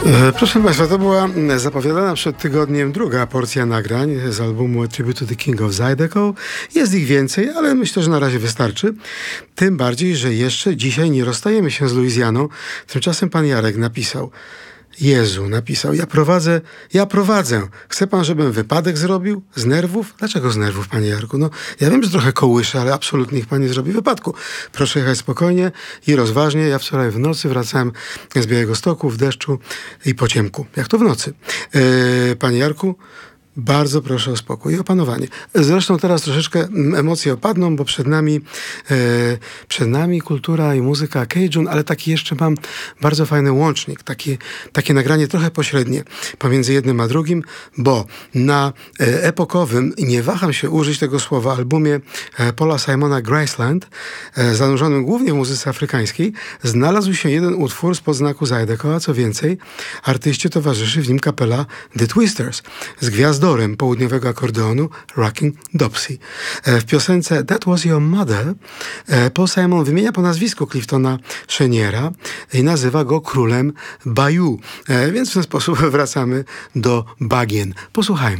Proszę Państwa, to była zapowiadana przed tygodniem druga porcja nagrań z albumu A Tribute to the King of Zydeco. Jest ich więcej, ale myślę, że na razie wystarczy. Tym bardziej, że jeszcze dzisiaj nie rozstajemy się z Luizjaną. Tymczasem pan Jarek napisał: Jezu, napisał, ja prowadzę. Chce pan, żebym wypadek zrobił? Z nerwów? Dlaczego z nerwów, panie Jarku? No, ja wiem, że trochę kołyszę, ale absolutnie niech pan nie zrobi wypadku. Proszę jechać spokojnie i rozważnie. Ja wczoraj w nocy wracałem z Białegostoku w deszczu i po ciemku. Jak to w nocy? Panie Jarku, bardzo proszę o spokój i opanowanie. Zresztą teraz troszeczkę emocje opadną, bo przed nami kultura i muzyka Cajun, ale taki jeszcze mam bardzo fajny łącznik, takie nagranie trochę pośrednie pomiędzy jednym a drugim, bo na epokowym, nie waham się użyć tego słowa, albumie Paula Simona Graceland, zanurzonym głównie w muzyce afrykańskiej, znalazł się jeden utwór spod znaku Zydeco, a co więcej, artyście towarzyszy w nim kapela The Twisters z gwiazdorem południowego akordeonu Rocking Dopsy. W piosence That Was Your Mother Paul Simon wymienia po nazwisku Cliftona Cheniera i nazywa go królem Bayou. Więc w ten sposób wracamy do bagien. Posłuchajmy.